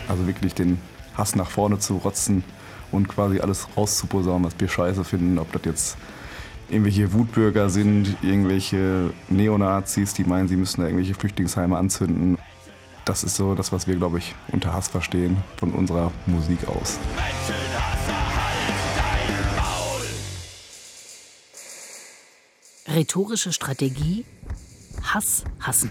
Also wirklich den Hass nach vorne zu rotzen und quasi alles rauszuposaunen, was wir scheiße finden. Ob das jetzt irgendwelche Wutbürger sind, irgendwelche Neonazis, die meinen, sie müssen da irgendwelche Flüchtlingsheime anzünden. Das ist so das, was wir, glaube ich, unter Hass verstehen, von unserer Musik aus. Rhetorische Strategie: Hass hassen.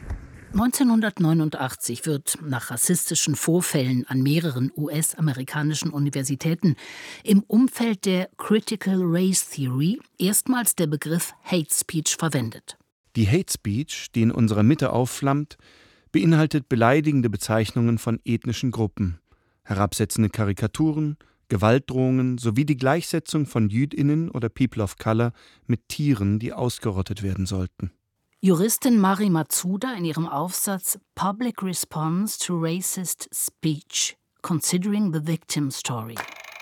1989 wird nach rassistischen Vorfällen an mehreren US-amerikanischen Universitäten im Umfeld der Critical Race Theory erstmals der Begriff Hate Speech verwendet. Die Hate Speech, die in unserer Mitte aufflammt, beinhaltet beleidigende Bezeichnungen von ethnischen Gruppen, herabsetzende Karikaturen, Gewaltdrohungen sowie die Gleichsetzung von JüdInnen oder People of Color mit Tieren, die ausgerottet werden sollten. Juristin Mari Matsuda in ihrem Aufsatz Public Response to Racist Speech – Considering the Victim Story.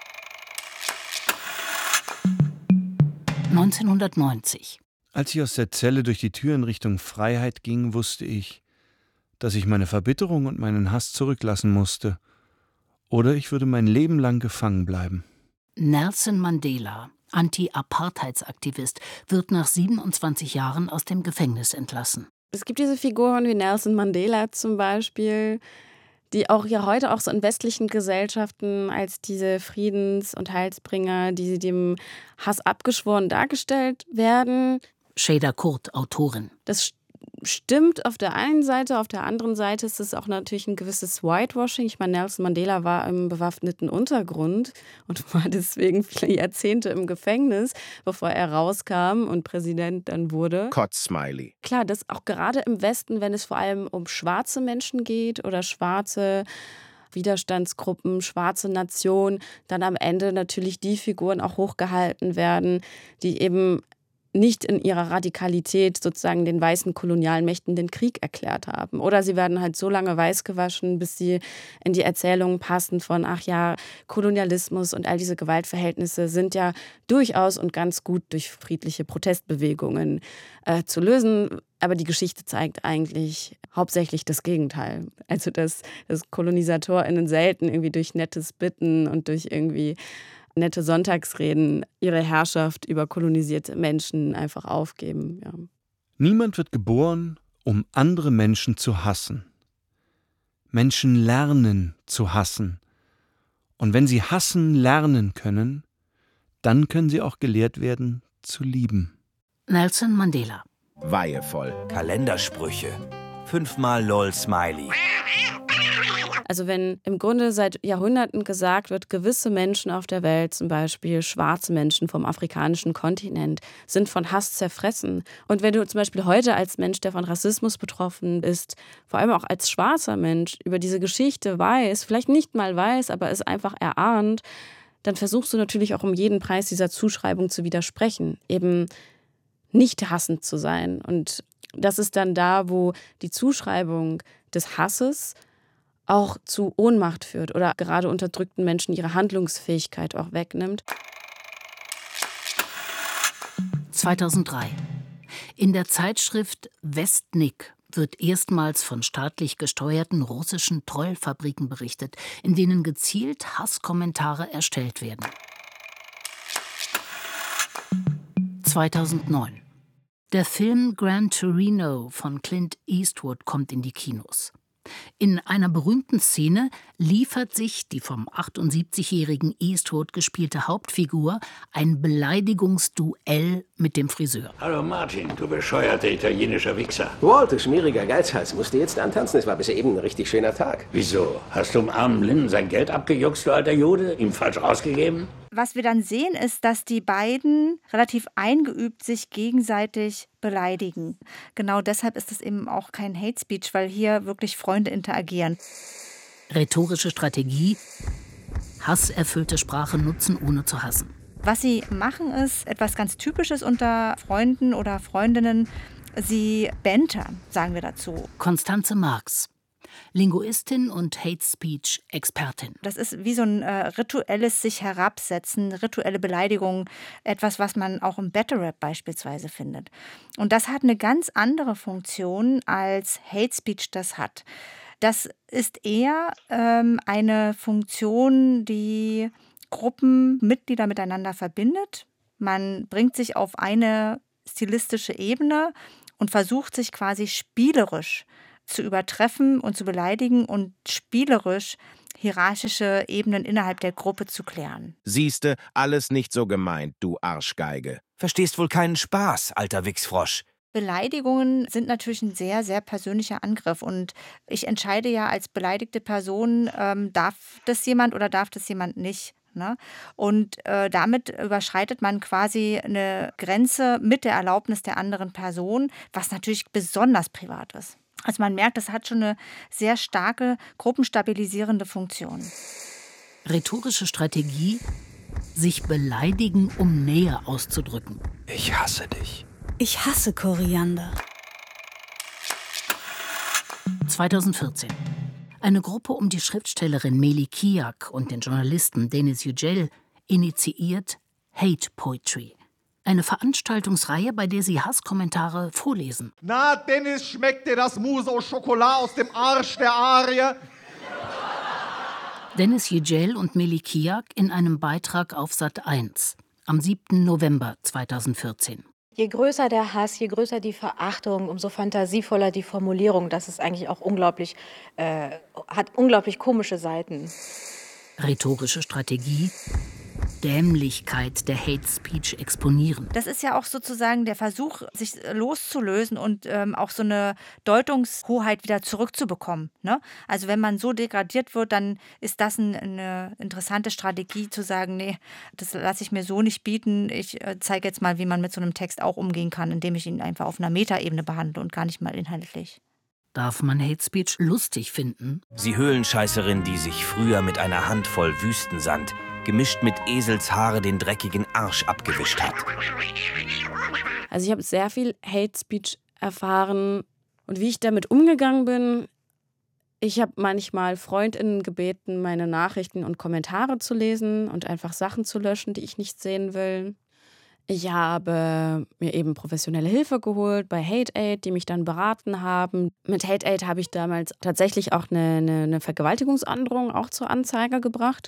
1990. Als ich aus der Zelle durch die Tür in Richtung Freiheit ging, wusste ich, dass ich meine Verbitterung und meinen Hass zurücklassen musste. Oder ich würde mein Leben lang gefangen bleiben. Nelson Mandela, Anti-Apartheidsaktivist, wird nach 27 Jahren aus dem Gefängnis entlassen. Es gibt diese Figuren wie Nelson Mandela zum Beispiel, die auch ja heute auch so in westlichen Gesellschaften als diese Friedens- und Heilsbringer, die dem Hass abgeschworen dargestellt werden. Şeyda Kurt, Autorin. Das stimmt auf der einen Seite, auf der anderen Seite ist es auch natürlich ein gewisses Whitewashing. Ich meine, Nelson Mandela war im bewaffneten Untergrund und war deswegen viele Jahrzehnte im Gefängnis, bevor er rauskam und Präsident dann wurde. Kotz-Smiley. Klar, das auch gerade im Westen, wenn es vor allem um schwarze Menschen geht oder schwarze Widerstandsgruppen, schwarze Nationen, dann am Ende natürlich die Figuren auch hochgehalten werden, die eben nicht in ihrer Radikalität sozusagen den weißen Kolonialmächten den Krieg erklärt haben. Oder sie werden halt so lange weiß gewaschen, bis sie in die Erzählungen passen von, ach ja, Kolonialismus und all diese Gewaltverhältnisse sind ja durchaus und ganz gut durch friedliche Protestbewegungen zu lösen. Aber die Geschichte zeigt eigentlich hauptsächlich das Gegenteil. Also dass KolonisatorInnen selten irgendwie durch nettes Bitten und durch irgendwie nette Sonntagsreden ihre Herrschaft über kolonisierte Menschen einfach aufgeben. Ja. Niemand wird geboren, um andere Menschen zu hassen. Menschen lernen zu hassen. Und wenn sie hassen lernen können, dann können sie auch gelehrt werden zu lieben. Nelson Mandela. Weihevoll. Kalendersprüche. 5-mal LOL Smiley. Also wenn im Grunde seit Jahrhunderten gesagt wird, gewisse Menschen auf der Welt, zum Beispiel schwarze Menschen vom afrikanischen Kontinent, sind von Hass zerfressen. Und wenn du zum Beispiel heute als Mensch, der von Rassismus betroffen ist, vor allem auch als schwarzer Mensch, über diese Geschichte weiß, vielleicht nicht mal weiß, aber es einfach erahnt, dann versuchst du natürlich auch um jeden Preis dieser Zuschreibung zu widersprechen, eben nicht hassend zu sein. Und das ist dann da, wo die Zuschreibung des Hasses auch zu Ohnmacht führt oder gerade unterdrückten Menschen ihre Handlungsfähigkeit auch wegnimmt. 2003. In der Zeitschrift Westnik wird erstmals von staatlich gesteuerten russischen Trollfabriken berichtet, in denen gezielt Hasskommentare erstellt werden. 2009. Der Film Gran Torino von Clint Eastwood kommt in die Kinos. In einer berühmten Szene liefert sich die vom 78-jährigen Eastwood gespielte Hauptfigur ein Beleidigungsduell mit dem Friseur. Hallo Martin, du bescheuerter italienischer Wichser. Walt, du schmieriger Geizhals, musst du jetzt antanzen? Es war bis eben ein richtig schöner Tag. Wieso? Hast du dem armen Linden sein Geld abgejuckst, du alter Jude? Ihm falsch rausgegeben? Was wir dann sehen, ist, dass die beiden relativ eingeübt sich gegenseitig beleidigen. Genau deshalb ist es eben auch kein Hate Speech, weil hier wirklich Freunde interagieren. Rhetorische Strategie: hasserfüllte Sprache nutzen, ohne zu hassen. Was sie machen, ist etwas ganz Typisches unter Freunden oder Freundinnen. Sie bantern, sagen wir dazu. Konstanze Marx, Linguistin und Hate-Speech-Expertin. Das ist wie so ein rituelles sich herabsetzen, rituelle Beleidigung, etwas, was man auch im Battle Rap beispielsweise findet. Und das hat eine ganz andere Funktion, als Hate Speech das hat. Das ist eher eine Funktion, die Gruppenmitglieder miteinander verbindet. Man bringt sich auf eine stilistische Ebene und versucht sich quasi spielerisch zu übertreffen und zu beleidigen und spielerisch hierarchische Ebenen innerhalb der Gruppe zu klären. Siehste, alles nicht so gemeint, du Arschgeige. Verstehst wohl keinen Spaß, alter Wichsfrosch. Beleidigungen sind natürlich ein sehr, sehr persönlicher Angriff. Und ich entscheide ja als beleidigte Person, darf das jemand oder darf das jemand nicht. Ne? Und damit überschreitet man quasi eine Grenze mit der Erlaubnis der anderen Person, was natürlich besonders privat ist. Also man merkt, das hat schon eine sehr starke gruppenstabilisierende Funktion. Rhetorische Strategie: sich beleidigen, um Nähe auszudrücken. Ich hasse dich. Ich hasse Koriander. 2014. Eine Gruppe um die Schriftstellerin Meli Kiak und den Journalisten Deniz Yücel initiiert Hate Poetry. Eine Veranstaltungsreihe, bei der sie Hasskommentare vorlesen. Na, Dennis, schmeckt dir das Mousse au Chocolat aus dem Arsch der Arie? Deniz Yücel und Meli Kiak in einem Beitrag auf Sat.1 am 7. November 2014. Je größer der Hass, je größer die Verachtung, umso fantasievoller die Formulierung. Das ist eigentlich auch unglaublich, hat unglaublich komische Seiten. Rhetorische Strategie: Dämlichkeit der Hate Speech exponieren. Das ist ja auch sozusagen der Versuch, sich loszulösen und auch so eine Deutungshoheit wieder zurückzubekommen. Ne? Also wenn man so degradiert wird, dann ist das eine interessante Strategie zu sagen, nee, das lasse ich mir so nicht bieten. Ich zeige jetzt mal, wie man mit so einem Text auch umgehen kann, indem ich ihn einfach auf einer Metaebene behandle und gar nicht mal inhaltlich. Darf man Hate Speech lustig finden? Sie Höhlenscheißerin, die sich früher mit einer Handvoll Wüstensand gemischt mit Eselshaare den dreckigen Arsch abgewischt hat. Also ich habe sehr viel Hate Speech erfahren und wie ich damit umgegangen bin. Ich habe manchmal FreundInnen gebeten, meine Nachrichten und Kommentare zu lesen und einfach Sachen zu löschen, die ich nicht sehen will. Ich habe mir eben professionelle Hilfe geholt bei Hate Aid, die mich dann beraten haben. Mit Hate Aid habe ich damals tatsächlich auch eine Vergewaltigungsandrohung auch zur Anzeige gebracht.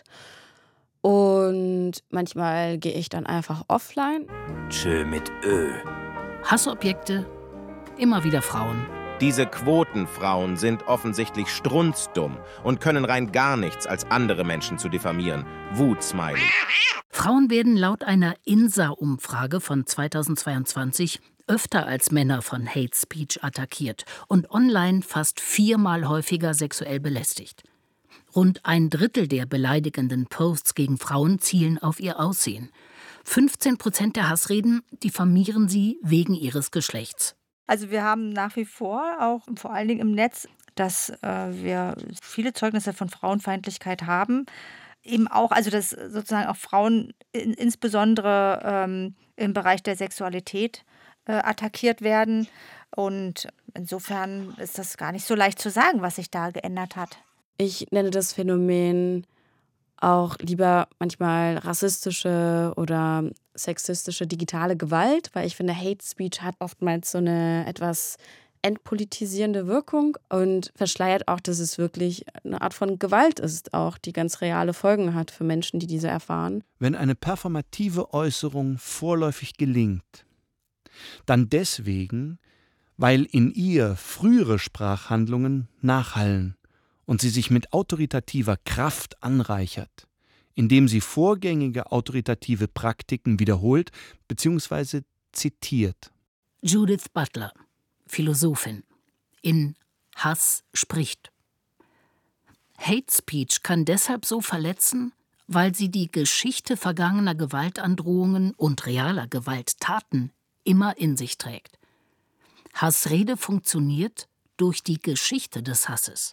Und manchmal gehe ich dann einfach offline. Tschö mit Ö. Hassobjekte: immer wieder Frauen. Diese Quotenfrauen sind offensichtlich strunzdumm und können rein gar nichts, als andere Menschen zu diffamieren. Wutsmiley. Frauen werden laut einer INSA-Umfrage von 2022 öfter als Männer von Hate Speech attackiert und online fast 4-mal häufiger sexuell belästigt. Rund 1/3 der beleidigenden Posts gegen Frauen zielen auf ihr Aussehen. 15% der Hassreden diffamieren sie wegen ihres Geschlechts. Also wir haben nach wie vor, auch vor allen Dingen im Netz, dass wir viele Zeugnisse von Frauenfeindlichkeit haben. Eben auch, also dass sozusagen auch Frauen insbesondere im Bereich der Sexualität attackiert werden. Und insofern ist das gar nicht so leicht zu sagen, was sich da geändert hat. Ich nenne das Phänomen auch lieber manchmal rassistische oder sexistische digitale Gewalt, weil ich finde, Hate Speech hat oftmals so eine etwas entpolitisierende Wirkung und verschleiert auch, dass es wirklich eine Art von Gewalt ist, auch die ganz reale Folgen hat für Menschen, die diese erfahren. Wenn eine performative Äußerung vorläufig gelingt, dann deswegen, weil in ihr frühere Sprachhandlungen nachhallen und sie sich mit autoritativer Kraft anreichert, indem sie vorgängige autoritative Praktiken wiederholt bzw. zitiert. Judith Butler, Philosophin, in Hass spricht. Hate Speech kann deshalb so verletzen, weil sie die Geschichte vergangener Gewaltandrohungen und realer Gewalttaten immer in sich trägt. Hassrede funktioniert durch die Geschichte des Hasses.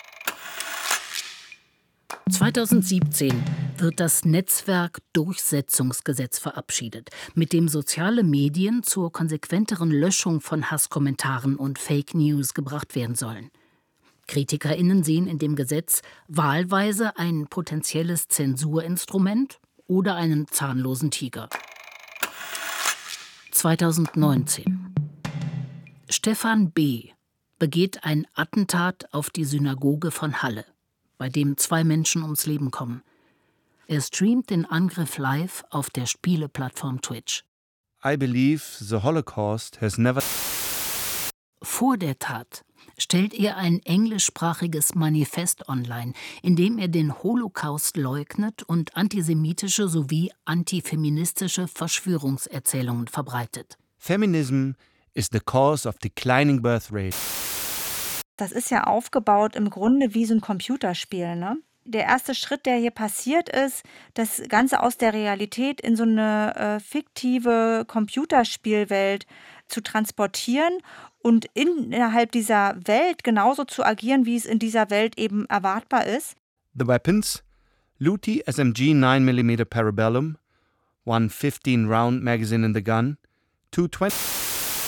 2017 wird das Netzwerkdurchsetzungsgesetz verabschiedet, mit dem soziale Medien zur konsequenteren Löschung von Hasskommentaren und Fake News gebracht werden sollen. KritikerInnen sehen in dem Gesetz wahlweise ein potenzielles Zensurinstrument oder einen zahnlosen Tiger. 2019. Stefan B., begeht ein Attentat auf die Synagoge von Halle, bei dem 2 Menschen ums Leben kommen. Er streamt den Angriff live auf der Spieleplattform Twitch. I believe the Holocaust has never... Vor der Tat stellt er ein englischsprachiges Manifest online, in dem er den Holocaust leugnet und antisemitische sowie antifeministische Verschwörungserzählungen verbreitet. Feminism is the cause of declining birth rate. Das ist ja aufgebaut im Grunde wie so ein Computerspiel, ne? Der erste Schritt, der hier passiert ist, das Ganze aus der Realität in so eine fiktive Computerspielwelt zu transportieren und innerhalb dieser Welt genauso zu agieren, wie es in dieser Welt eben erwartbar ist. The weapons: Luty SMG 9mm Parabellum, 1 15-round magazine in the gun, 2 20...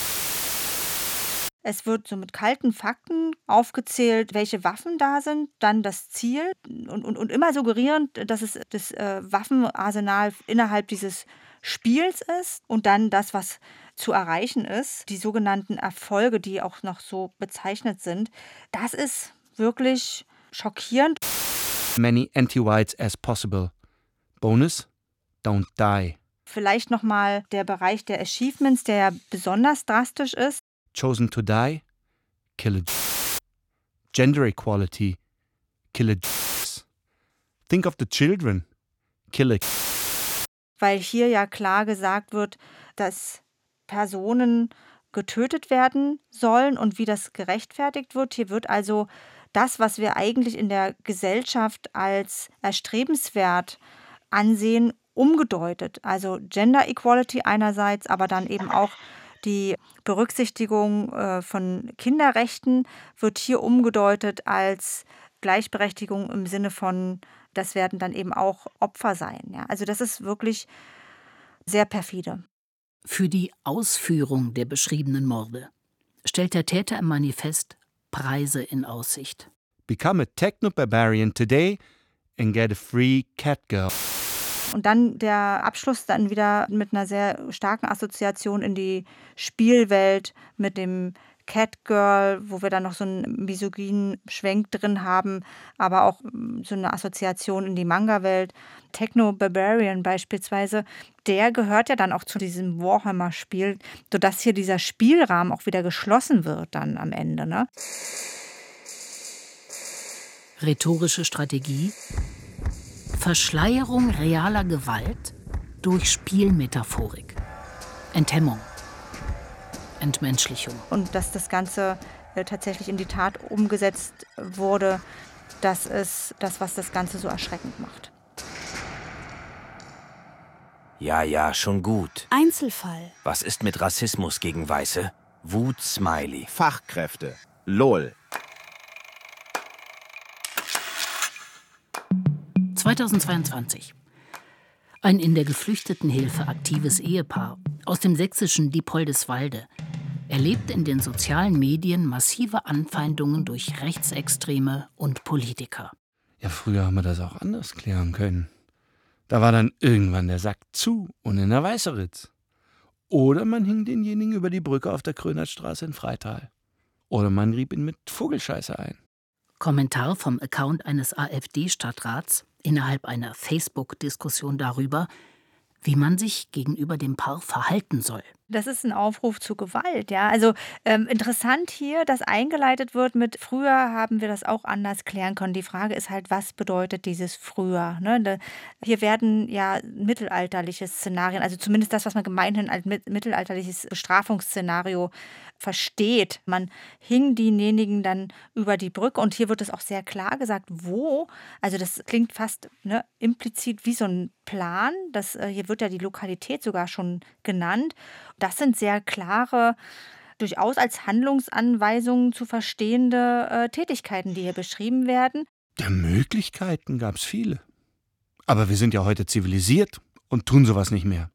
Es wird so mit kalten Fakten aufgezählt, welche Waffen da sind, dann das Ziel und immer suggerierend, dass es das Waffenarsenal innerhalb dieses Spiels ist und dann das, was zu erreichen ist, die sogenannten Erfolge, die auch noch so bezeichnet sind. Das ist wirklich schockierend. Many anti-whites as possible. Bonus: don't die. Vielleicht nochmal der Bereich der Achievements, der ja besonders drastisch ist. Chosen to die, kill a... Gender equality, kill a... Think of the children, kill a... Weil hier ja klar gesagt wird, dass Personen getötet werden sollen und wie das gerechtfertigt wird. Hier wird also das, was wir eigentlich in der Gesellschaft als erstrebenswert ansehen, umgedeutet. Also Gender Equality einerseits, aber dann eben auch die Berücksichtigung von Kinderrechten wird hier umgedeutet als Gleichberechtigung im Sinne von, das werden dann eben auch Opfer sein. Ja? Also das ist wirklich sehr perfide. Für die Ausführung der beschriebenen Morde stellt der Täter im Manifest Preise in Aussicht. Become a Techno-Barbarian today and get a free Catgirl. Und dann der Abschluss dann wieder mit einer sehr starken Assoziation in die Spielwelt mit dem Catgirl, wo wir dann noch so einen misogynen Schwenk drin haben, aber auch so eine Assoziation in die Manga-Welt. Techno-Barbarian beispielsweise, der gehört ja dann auch zu diesem Warhammer-Spiel, sodass hier dieser Spielrahmen auch wieder geschlossen wird dann am Ende, ne? Rhetorische Strategie: Verschleierung realer Gewalt durch Spielmetaphorik. Enthemmung. Entmenschlichung. Und dass das Ganze tatsächlich in die Tat umgesetzt wurde, das ist das, was das Ganze so erschreckend macht. Ja, schon gut. Einzelfall. Was ist mit Rassismus gegen Weiße? Wut-Smiley. Fachkräfte. LOL. 2022. Ein in der Geflüchtetenhilfe aktives Ehepaar aus dem sächsischen Diepoldeswalde erlebt in den sozialen Medien massive Anfeindungen durch Rechtsextreme und Politiker. Ja, früher haben wir das auch anders klären können. Da war dann irgendwann der Sack zu und in der Weißeritz. Oder man hing denjenigen über die Brücke auf der Krönertstraße in Freital. Oder man rieb ihn mit Vogelscheiße ein. Kommentar vom Account eines AfD-Stadtrats innerhalb einer Facebook-Diskussion darüber, wie man sich gegenüber dem Paar verhalten soll. Das ist ein Aufruf zu Gewalt, ja. Also interessant hier, dass eingeleitet wird mit früher haben wir das auch anders klären können. Die Frage ist halt, was bedeutet dieses früher? Ne? Hier werden ja mittelalterliche Szenarien, also zumindest das, was man gemeinhin als mittelalterliches Bestrafungsszenario versteht. Man hing denjenigen dann über die Brücke und hier wird es auch sehr klar gesagt, wo. Also das klingt fast implizit wie so ein Plan. Hier wird ja die Lokalität sogar schon genannt. Das sind sehr klare, durchaus als Handlungsanweisungen zu verstehende Tätigkeiten, die hier beschrieben werden. Ja, Möglichkeiten gab es viele. Aber wir sind ja heute zivilisiert und tun sowas nicht mehr.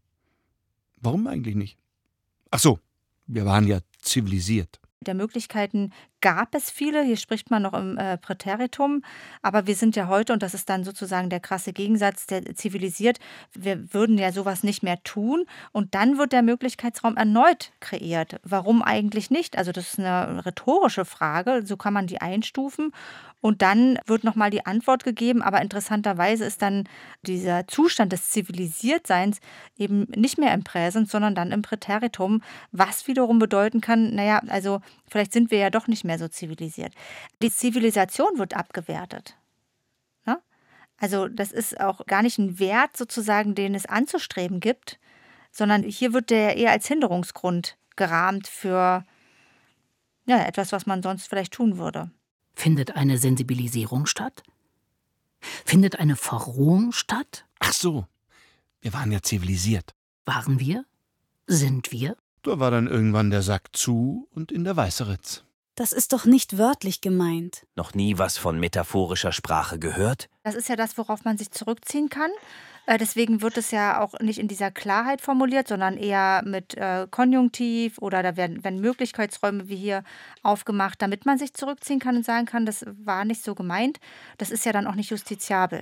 Warum eigentlich nicht? Ach so, wir waren ja zivilisiert. Der Möglichkeiten gab es viele, hier spricht man noch im Präteritum, aber wir sind ja heute, und das ist dann sozusagen der krasse Gegensatz, der zivilisiert, wir würden ja sowas nicht mehr tun und dann wird der Möglichkeitsraum erneut kreiert. Warum eigentlich nicht? Also das ist eine rhetorische Frage, so kann man die einstufen und dann wird nochmal die Antwort gegeben, aber interessanterweise ist dann dieser Zustand des Zivilisiertseins eben nicht mehr im Präsens, sondern dann im Präteritum, was wiederum bedeuten kann, naja, also vielleicht sind wir ja doch nicht mehr so zivilisiert. Die Zivilisation wird abgewertet. Ne? Also das ist auch gar nicht ein Wert sozusagen, den es anzustreben gibt, sondern hier wird der eher als Hinderungsgrund gerahmt für etwas, was man sonst vielleicht tun würde. Findet eine Sensibilisierung statt? Findet eine Verrohung statt? Ach so, wir waren ja zivilisiert. Waren wir? Sind wir? Da war dann irgendwann der Sack zu und in der Weißeritz. Das ist doch nicht wörtlich gemeint. Noch nie was von metaphorischer Sprache gehört? Das ist ja das, worauf man sich zurückziehen kann. Deswegen wird es ja auch nicht in dieser Klarheit formuliert, sondern eher mit Konjunktiv oder da werden Möglichkeitsräume wie hier aufgemacht, damit man sich zurückziehen kann und sagen kann, das war nicht so gemeint. Das ist ja dann auch nicht justiziabel.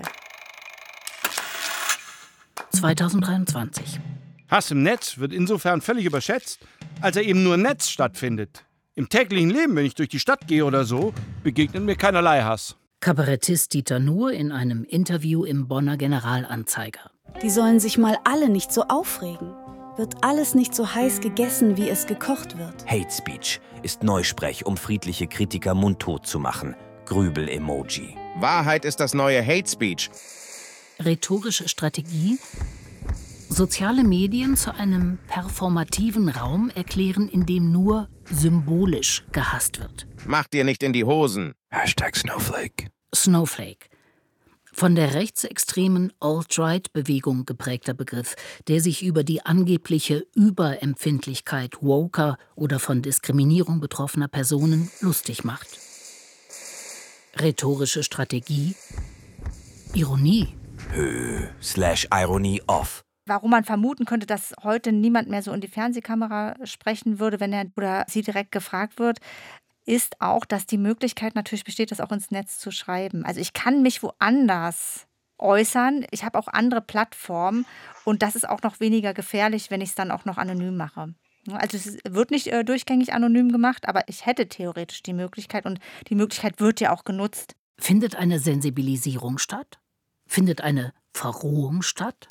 2023. Hass im Netz wird insofern völlig überschätzt, als er eben nur im Netz stattfindet. Im täglichen Leben, wenn ich durch die Stadt gehe oder so, begegnet mir keinerlei Hass. Kabarettist Dieter Nuhr in einem Interview im Bonner Generalanzeiger. Die sollen sich mal alle nicht so aufregen. Wird alles nicht so heiß gegessen, wie es gekocht wird. Hate Speech ist Neusprech, um friedliche Kritiker mundtot zu machen. Grübel-Emoji. Wahrheit ist das neue Hate Speech. Rhetorische Strategie. Soziale Medien zu einem performativen Raum erklären, in dem nur symbolisch gehasst wird. Mach dir nicht in die Hosen. #Snowflake. Snowflake. Von der rechtsextremen Alt-Right-Bewegung geprägter Begriff, der sich über die angebliche Überempfindlichkeit Woker oder von Diskriminierung betroffener Personen lustig macht. Rhetorische Strategie. Ironie. /Ironie off. Warum man vermuten könnte, dass heute niemand mehr so in die Fernsehkamera sprechen würde, wenn er oder sie direkt gefragt wird, ist auch, dass die Möglichkeit natürlich besteht, das auch ins Netz zu schreiben. Also ich kann mich woanders äußern, ich habe auch andere Plattformen und das ist auch noch weniger gefährlich, wenn ich es dann auch noch anonym mache. Also es wird nicht durchgängig anonym gemacht, aber ich hätte theoretisch die Möglichkeit und die Möglichkeit wird ja auch genutzt. Findet eine Sensibilisierung statt? Findet eine Verrohung statt?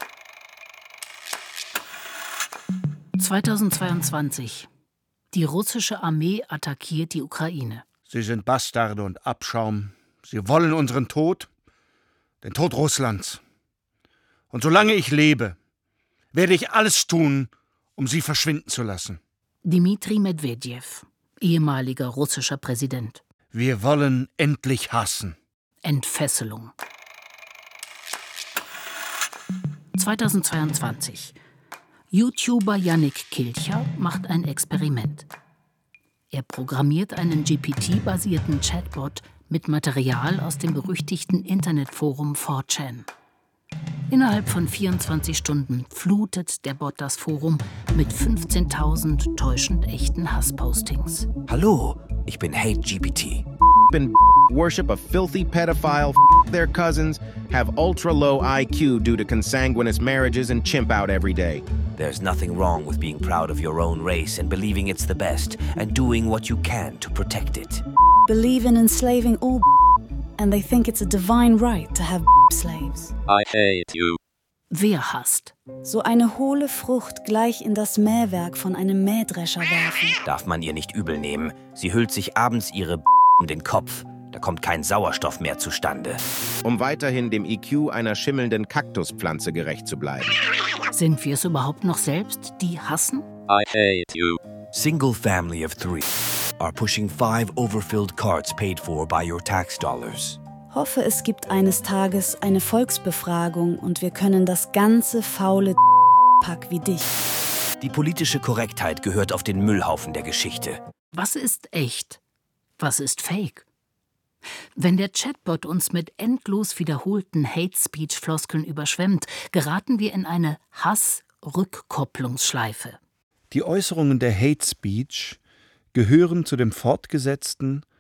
2022. Die russische Armee attackiert die Ukraine. Sie sind Bastarde und Abschaum. Sie wollen unseren Tod, den Tod Russlands. Und solange ich lebe, werde ich alles tun, um sie verschwinden zu lassen. Dmitri Medvedev, ehemaliger russischer Präsident. Wir wollen endlich hassen. Entfesselung. 2022. YouTuber Yannick Kilcher macht ein Experiment. Er programmiert einen GPT-basierten Chatbot mit Material aus dem berüchtigten Internetforum 4chan. Innerhalb von 24 Stunden flutet der Bot das Forum mit 15.000 täuschend echten Hasspostings. Hallo, ich bin HateGPT. Worship a filthy pedophile, their cousins, have ultra-low IQ due to consanguineous marriages and chimp out every day. There's nothing wrong with being proud of your own race and believing it's the best and doing what you can to protect it. Believe in enslaving all and they think it's a divine right to have slaves. I hate you. Wer hasst? So eine hohle Frucht gleich in das Mähwerk von einem Mähdrescher werfen. Darf man ihr nicht übel nehmen. Sie hüllt sich abends ihre um den Kopf. Da kommt kein Sauerstoff mehr zustande. Um weiterhin dem IQ einer schimmelnden Kaktuspflanze gerecht zu bleiben. Sind wir es überhaupt noch selbst, die hassen? I hate you. Single family of 3 are pushing 5 overfilled carts paid for by your tax dollars. Hoffe, es gibt eines Tages eine Volksbefragung und wir können das ganze faule Pack wie dich. Die politische Korrektheit gehört auf den Müllhaufen der Geschichte. Was ist echt? Was ist fake? Wenn der Chatbot uns mit endlos wiederholten Hate-Speech-Floskeln überschwemmt, geraten wir in eine Hass-Rückkopplungsschleife. Die Äußerungen der Hate Speech gehören zu dem fortgesetzten,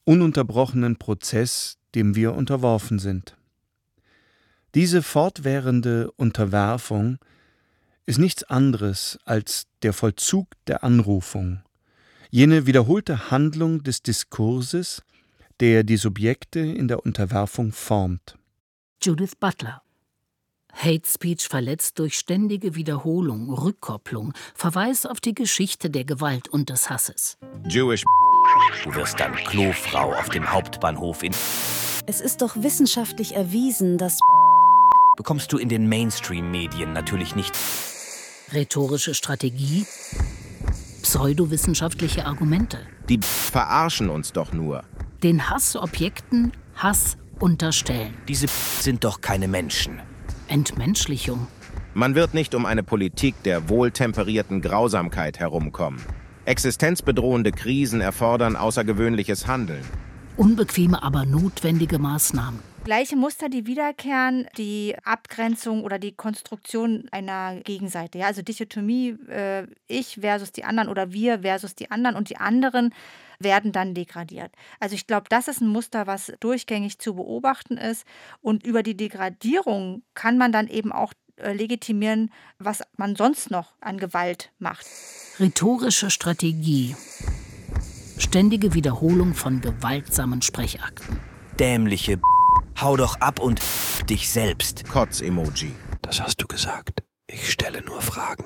ununterbrochenen Prozess, dem wir unterworfen sind. Diese fortwährende Unterwerfung ist nichts anderes als der Vollzug der Anrufung, jene wiederholte Handlung des Diskurses, der die Subjekte in der Unterwerfung formt. Judith Butler. Hate Speech verletzt durch ständige Wiederholung, Rückkopplung, Verweis auf die Geschichte der Gewalt und des Hasses. Jewish. Du wirst dann Klofrau auf dem Hauptbahnhof in... Es ist doch wissenschaftlich erwiesen, dass... bekommst du in den Mainstream-Medien natürlich nicht. Rhetorische Strategie, pseudowissenschaftliche Argumente. Die verarschen uns doch nur. Den Hassobjekten Hass unterstellen. Diese sind doch keine Menschen. Entmenschlichung. Man wird nicht um eine Politik der wohltemperierten Grausamkeit herumkommen. Existenzbedrohende Krisen erfordern außergewöhnliches Handeln. Unbequeme, aber notwendige Maßnahmen. Gleiche Muster, die wiederkehren, die Abgrenzung oder die Konstruktion einer Gegenseite. Ja, also Dichotomie, ich versus die anderen oder wir versus die anderen und die anderen werden dann degradiert. Also ich glaube, das ist ein Muster, was durchgängig zu beobachten ist. Und über die Degradierung kann man dann eben auch legitimieren, was man sonst noch an Gewalt macht. Rhetorische Strategie. Ständige Wiederholung von gewaltsamen Sprechakten. Dämliche Hau doch ab und dich selbst. Kotz-Emoji. Das hast du gesagt. Ich stelle nur Fragen.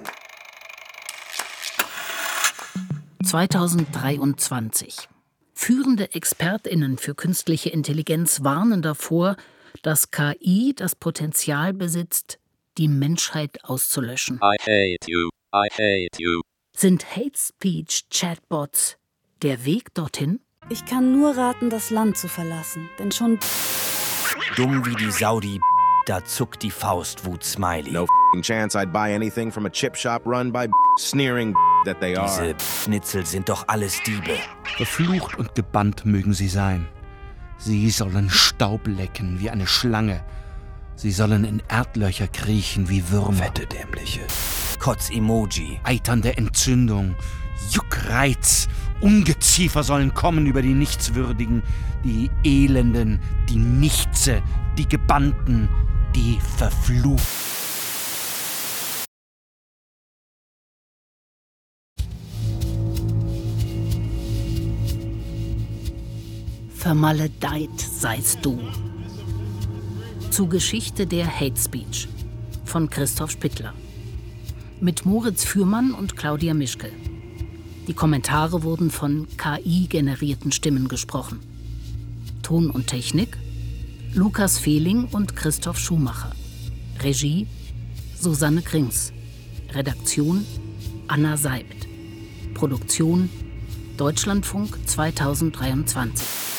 2023. Führende ExpertInnen für künstliche Intelligenz warnen davor, dass KI das Potenzial besitzt, die Menschheit auszulöschen. I hate you. I hate you. Sind Hate Speech Chatbots der Weg dorthin? Ich kann nur raten, das Land zu verlassen, denn schon... Dumm wie die Saudi, da zuckt die Faustwut-Smiley. No chance I'd buy anything from a chip shop run by sneering that they are. Diese Schnitzel sind doch alles Diebe. Verflucht und gebannt mögen sie sein. Sie sollen Staub lecken wie eine Schlange. Sie sollen in Erdlöcher kriechen wie Würmer. Fette Dämliche. Kotz-Emoji. Eiternde Entzündung, Juckreiz, Ungeziefer sollen kommen über die Nichtswürdigen, die Elenden, die Nichtse, die Gebannten, die Verfluchten. Vermaledeit seist du. Zur Geschichte der Hate Speech von Christoph Spittler. Mit Moritz Fürmann und Claudia Mischke. Die Kommentare wurden von KI-generierten Stimmen gesprochen. Ton und Technik Lukas Fehling und Christoph Schumacher. Regie Susanne Krings. Redaktion Anna Seibt. Produktion Deutschlandfunk 2023.